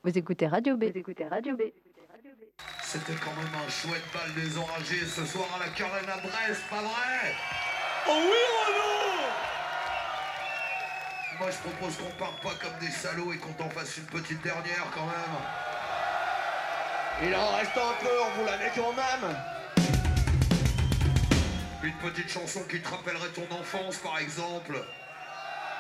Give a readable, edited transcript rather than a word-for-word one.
Vous écoutez Radio B. C'était quand même un chouette bal des enragés ce soir à la Carène à Brest, pas vrai? Oh oui, Renaud! Moi je propose qu'on parte pas comme des salauds et qu'on t'en fasse une petite dernière quand même. Il en reste un peu, on vous la met quand même. Une petite chanson qui te rappellerait ton enfance par exemple.